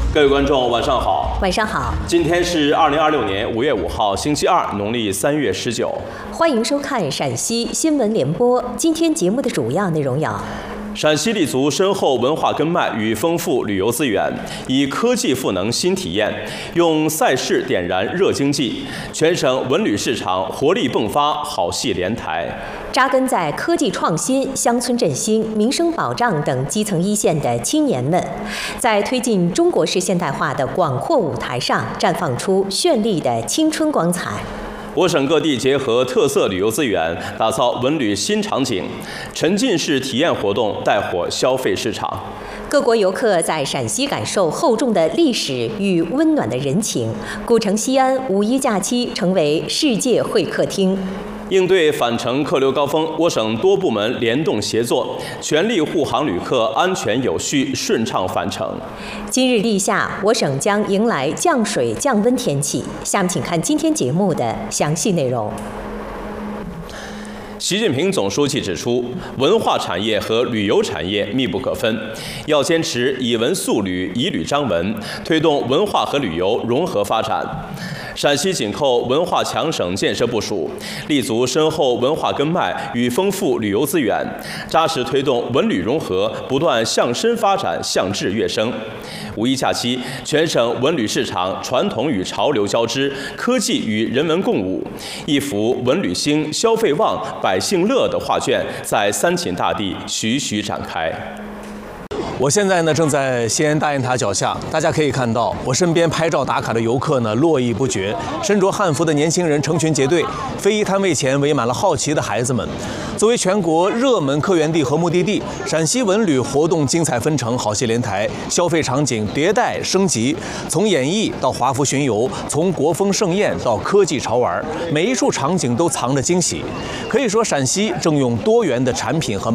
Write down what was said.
各位观众，晚上好。 晚上好。 今天是2026年5月5号，星期二，农历3月19。 欢迎收看陕西新闻联播。今天节目的主要内容有： 陕西立足深厚文化根脉与丰富旅游资源，以科技赋能新体验，用赛事点燃热经济，全省文旅市场活力迸发，好戏连台。 扎根在科技创新、乡村振兴、民生保障等基层一线的青年们，在推进中国式现代化的广阔舞台上绽放出绚丽的青春光彩。 我省各地结合特色旅游资源，打造文旅新场景，沉浸式体验活动带火消费市场。 各国游客在陕西感受厚重的历史与温暖的人情，古城西安5·1假期成为世界会客厅。 应对返程客流高峰，我省多部门联动协作，全力护航旅客安全有序、顺畅返程。 今日立夏，我省将迎来降水降温天气。下面请看今天节目的详细内容。 习近平总书记指出，文化产业和旅游产业密不可分，要坚持以文塑旅、以旅彰文，推动文化和旅游融合发展。陕西紧扣文化强省建设部署，立足深厚文化根脉与丰富旅游资源，扎实推动文旅融合，不断向深发展、向质跃升。5·1假期，全省文旅市场传统与潮流交织，科技与人文共舞，一幅文旅兴、消费旺、百姓乐的画卷在三秦大地徐徐展开。 我现在呢正在西安大雁塔脚下，大家可以看到，我身边拍照打卡的游客呢络绎不绝，身着汉服的年轻人成群结队，非遗摊位前围满了好奇的孩子们。作为全国热门客源地和目的地，陕西文旅活动精彩纷呈，好戏连台，消费场景迭代升级，从演艺到华服巡游，从国风盛宴到科技潮玩，每一处场景都藏着惊喜。可以说，陕西正用多元的产品和